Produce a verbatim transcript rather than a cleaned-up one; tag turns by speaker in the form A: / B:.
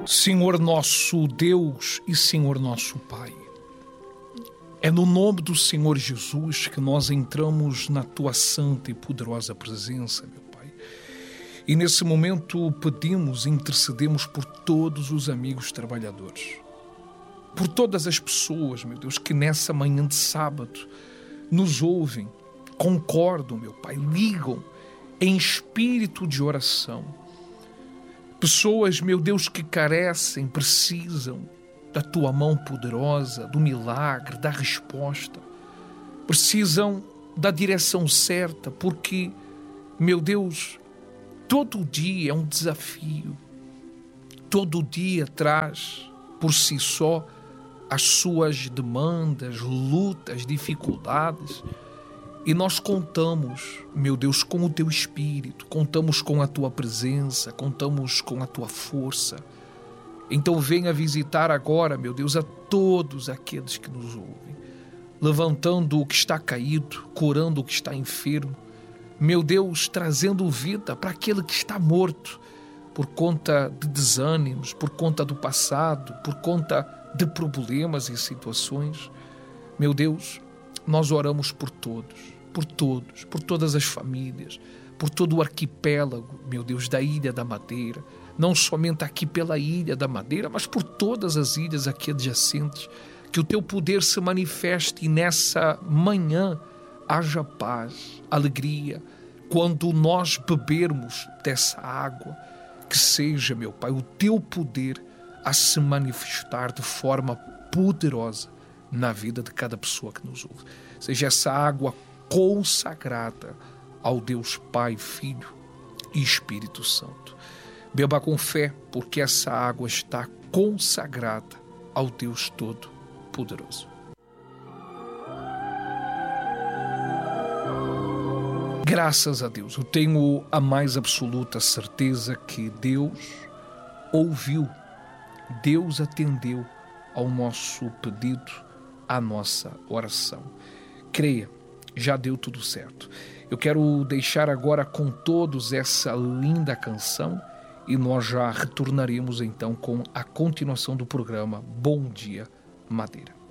A: Senhor nosso Deus e Senhor nosso Pai, é no nome do Senhor Jesus que nós entramos na Tua santa e poderosa presença, meu Pai. E nesse momento pedimos e intercedemos por todos os amigos trabalhadores, por todas as pessoas, meu Deus, que nessa manhã de sábado nos ouvem, concordam, meu Pai, ligam em espírito de oração. Pessoas, meu Deus, que carecem, precisam da Tua mão poderosa, do milagre, da resposta. Precisam da direção certa, porque, meu Deus, todo dia é um desafio. Todo dia traz, por si só, as suas demandas, lutas, dificuldades. E nós contamos, meu Deus, com o Teu Espírito, contamos com a Tua presença, contamos com a Tua força. Então venha visitar agora, meu Deus, a todos aqueles que nos ouvem, levantando o que está caído, curando o que está enfermo, meu Deus, trazendo vida para aquele que está morto, por conta de desânimos, por conta do passado, por conta de problemas e situações. Meu Deus, nós oramos por todos, por todos, por todas as famílias, por todo o arquipélago, meu Deus, da Ilha da Madeira, não somente aqui pela Ilha da Madeira, mas por todas as ilhas aqui adjacentes, que o Teu poder se manifeste e nessa manhã haja paz, alegria, quando nós bebermos dessa água, que seja, meu Pai, o Teu poder a se manifestar de forma poderosa na vida de cada pessoa que nos ouve. Seja essa água consagrada ao Deus Pai, Filho e Espírito Santo. Beba com fé, porque essa água está consagrada ao Deus Todo-Poderoso. Graças a Deus, eu tenho a mais absoluta certeza que Deus ouviu, Deus atendeu ao nosso pedido, à nossa oração. Creia, já deu tudo certo. Eu quero deixar agora com todos essa linda canção e nós já retornaremos então com a continuação do programa Bom Dia Madeira.